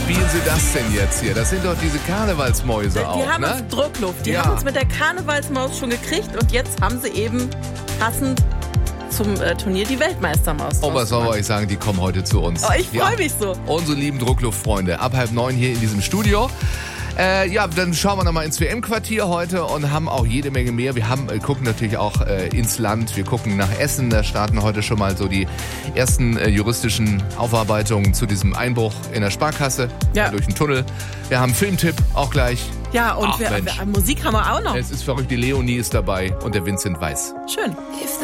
spielen Sie das denn jetzt hier? Das sind doch diese Karnevalsmäuse auch, Die haben ne? uns Druckluft. Die Ja. haben uns mit der Karnevalsmaus schon gekriegt und jetzt haben sie eben passend zum Turnier die Weltmeistermaus. Oh, was soll rausgemacht. ich sagen, die kommen heute zu uns. Oh, ich freue mich so. Unsere lieben Druckluftfreunde, ab 8:30 hier in diesem Studio. Dann schauen wir nochmal ins WM-Quartier heute und haben auch jede Menge mehr. Wir gucken natürlich auch ins Land. Wir gucken nach Essen. Da starten heute schon mal so die ersten juristischen Aufarbeitungen zu diesem Einbruch in der Sparkasse durch den Tunnel. Wir haben einen Filmtipp auch gleich. Ja, und Ach, Mensch. Musik haben wir auch noch. Es ist verrückt, die Leonie ist dabei und der Vincent Weiss. Schön.